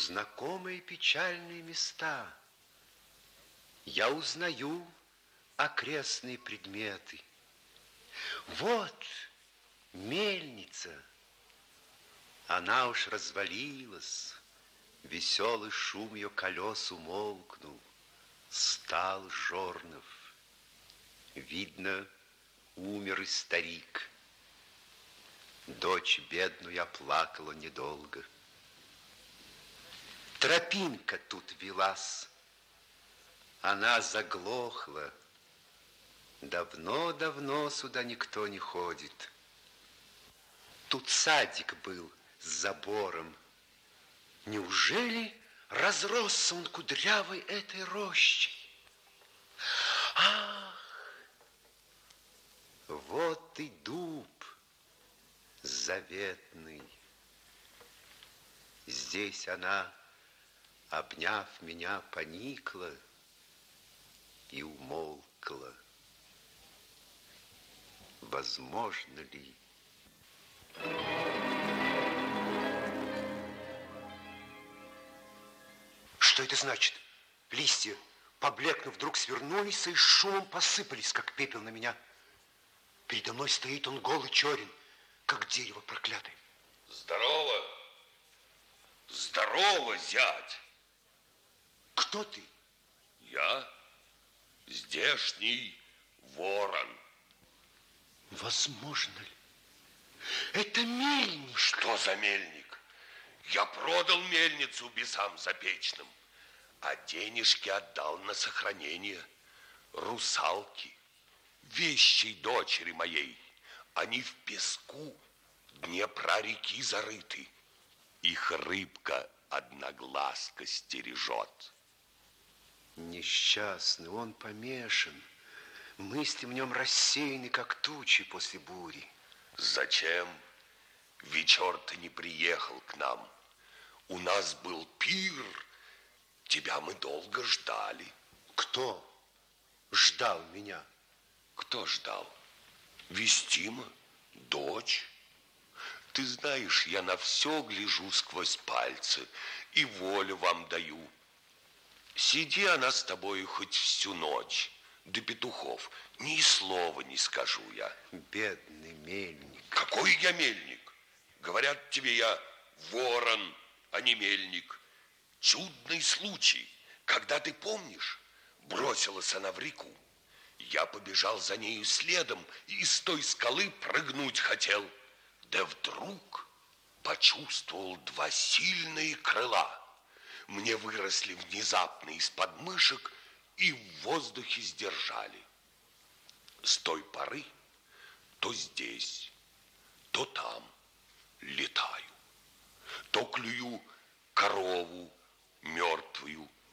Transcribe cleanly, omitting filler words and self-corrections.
Знакомые печальные места. Я узнаю окрестные предметы. Вот мельница. Она уж развалилась. Веселый шум ее колес умолкнул. Стал Жорнов. Видно, умер и старик. Дочь бедную оплакала недолго. Тропинка тут велась. Она заглохла. Давно-давно сюда никто не ходит. Тут садик был с забором. Неужели разросся он кудрявой этой рощей? Ах, вот и дуб заветный. Здесь она, обняв меня, поникла и умолкла. Возможно ли? Что это значит? Листья, поблекнув, вдруг свернулись и с шумом посыпались, как пепел на меня. Передо мной стоит он голый черен, как дерево проклятое. Здорово. Здорово, зять. Кто ты? Я здешний ворон. Возможно ли? Это мельник. Что за мельник? Я продал мельницу бесам запечным, а денежки отдал на сохранение русалки, вещей дочери моей. Они в песку Днепра реки зарыты. Их рыбка одноглазка стережет. Несчастный, он помешан. Мысли в нем рассеяны, как тучи после бури. Зачем вечер ты не приехал к нам? У нас был пир, тебя мы долго ждали. Кто ждал меня? Кто ждал? Вестима, дочь. Ты знаешь, я на все гляжу сквозь пальцы и волю вам даю. Сиди она с тобой хоть всю ночь, до петухов, ни слова не скажу я. Бедный мельник. Какой я мельник? Говорят тебе, я ворон, а не мельник. Чудный случай, когда, ты помнишь, бросилась она в реку. Я побежал за нею следом и с той скалы прыгнуть хотел. Да вдруг почувствовал два сильные крыла. Мне выросли внезапно из подмышек и в воздухе сдержали. С той поры то здесь, то там летаю. То клюю корову мертвую,